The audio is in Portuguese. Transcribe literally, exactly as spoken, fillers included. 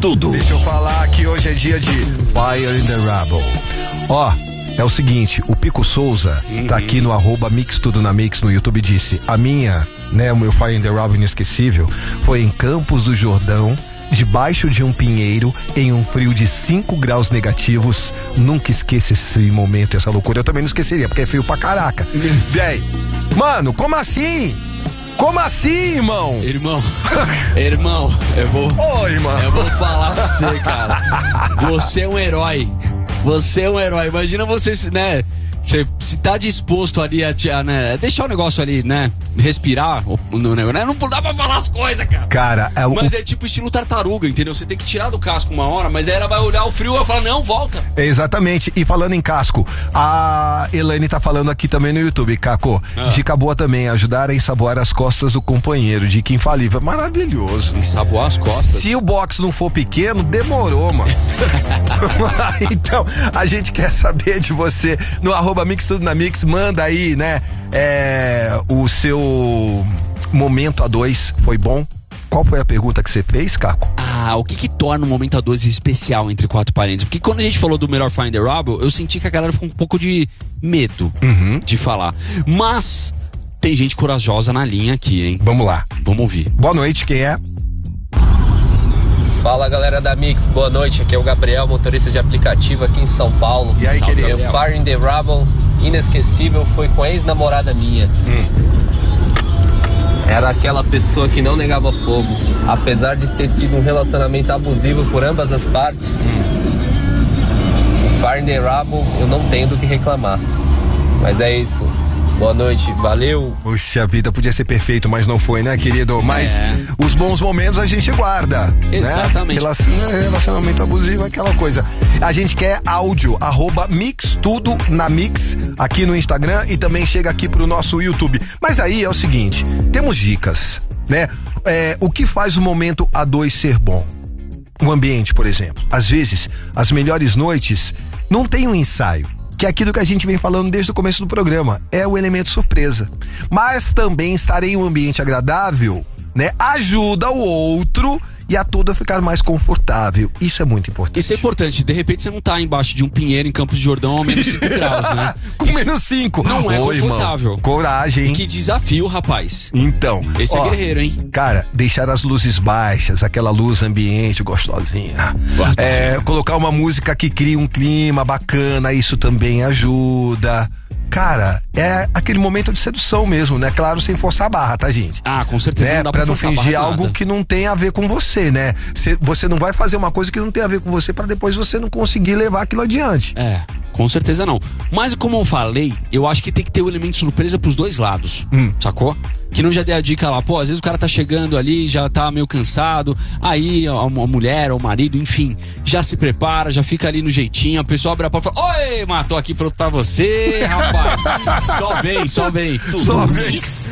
tudo. Deixa eu falar que hoje é dia de Fire in the Rubble. Ó, é o seguinte, o Pico Souza uhum. tá aqui no arroba Mix Tudo na Mix no YouTube, disse: a minha, né, o meu Fire in the Rubble inesquecível foi em Campos do Jordão, debaixo de um pinheiro, em um frio de cinco graus negativos. Nunca esqueça esse momento, essa loucura. Eu também não esqueceria, porque é frio pra caraca. Véi, mano, como assim? Como assim, irmão? Irmão, irmão, eu vou. Oi, mano. Eu vou falar pra você, cara. Você é um herói. Você é um herói. Imagina você, né? Você se tá disposto ali a, a né, deixar o negócio ali, né? Respirar no negócio, né? Não dá pra falar as coisas, cara. Cara, é o... Mas é tipo estilo tartaruga, entendeu? Você tem que tirar do casco uma hora, mas aí ela vai olhar o frio e vai falar, não, volta. Exatamente. E falando em casco, a Elaine tá falando aqui também no YouTube, Caco. Ah. Dica boa também, ajudar a ensaboar as costas do companheiro. Dica infalível. Maravilhoso. Ensaboar as costas? Se o box não for pequeno, demorou, mano. Então, a gente quer saber de você no arroba Mix Tudo na Mix, manda aí, né? É, o seu momento a dois foi bom? Qual foi a pergunta que você fez, Caco? Ah, o que que torna o momento a dois especial entre quatro parênteses? Porque quando a gente falou do melhor Fire in the Rubble, eu senti que a galera ficou um pouco de medo uhum. de falar. Mas tem gente corajosa na linha aqui, hein? Vamos lá. Vamos ouvir. Boa noite, quem é? Fala, galera da Mix, boa noite, aqui é o Gabriel, motorista de aplicativo aqui em São Paulo. E aí, querido? O Fire in the Rubble inesquecível foi com a ex-namorada minha. Hum. Era aquela pessoa que não negava fogo, apesar de ter sido um relacionamento abusivo por ambas as partes. Hum. O Fire in the Rubble eu não tenho do que reclamar, mas é isso. Boa noite, valeu. Puxa vida, podia ser perfeito, mas não foi, né, querido? Mas é. os bons momentos a gente guarda. Exatamente. Né? Relacionamento abusivo, aquela coisa. A gente quer áudio, arroba Mix Tudo na Mix, aqui no Instagram e também chega aqui pro nosso YouTube. Mas aí é o seguinte, temos dicas, né? É, o que faz o momento a dois ser bom? O ambiente, por exemplo. Às vezes, as melhores noites não tem um ensaio, que é aquilo que a gente vem falando desde o começo do programa, é o elemento surpresa. Mas também estar em um ambiente agradável, né, ajuda o outro e a tudo a ficar mais confortável. Isso é muito importante. Isso é importante. De repente você não tá embaixo de um pinheiro em Campos de Jordão a menos cinco graus, né? Com Isso menos cinco. Não é Oi, confortável. Irmão. Coragem, hein? Que desafio, rapaz. Então. Esse ó, é guerreiro, hein? Cara, deixar as luzes baixas, aquela luz ambiente gostosinha. É, colocar uma música que cria um clima bacana, isso também ajuda. Cara, é aquele momento de sedução mesmo, né? Claro, sem forçar a barra, tá, gente? Ah, com certeza, né? não dá pra, pra não fingir algo nada. que não tem a ver com você, né? Cê, você não vai fazer uma coisa que não tem a ver com você pra depois você não conseguir levar aquilo adiante. É, com certeza não. Mas como eu falei, eu acho que tem que ter o elemento surpresa pros dois lados, hum. sacou? Que não já dê a dica lá, pô, às vezes o cara tá chegando ali, já tá meio cansado, aí a, a mulher ou o marido, enfim, já se prepara, já fica ali no jeitinho, a pessoa abre a porta e fala, oi, mas tô aqui pronto pra você, rapaz. Só vem, só vem. Só vem.